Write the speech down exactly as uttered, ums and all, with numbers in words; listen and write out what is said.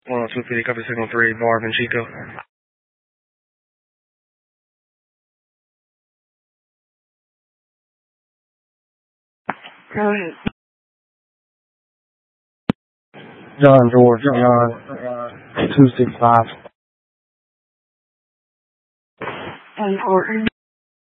one oh two fifty, copy signal three, Marvin Chico. Go ahead. John George, John, two six five. And Orton.